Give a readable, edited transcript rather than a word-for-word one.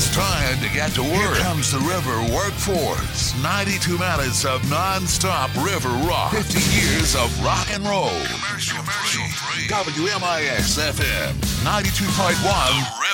It's time to get to work. Here comes the River Workforce. 92 minutes of non-stop river rock. 50 years of rock and roll. Commercial free. WMIX FM 92.1